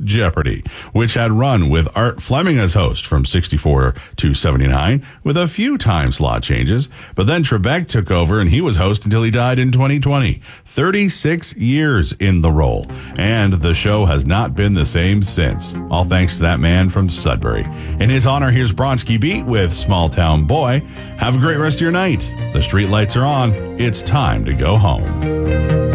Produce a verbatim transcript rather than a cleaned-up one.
Jeopardy, which had run with Art Fleming as host from sixty-four to seventy-nine, with a few time slot changes. But then Trebek took over, and he was host until he died in twenty twenty. thirty-six years in the role, and the show has not been the same since. All thanks to that man from Sudbury. In his honor, here's Bronski Beat with Small Town Boy. Have a great rest of your night. The street lights are on. It's time to go home.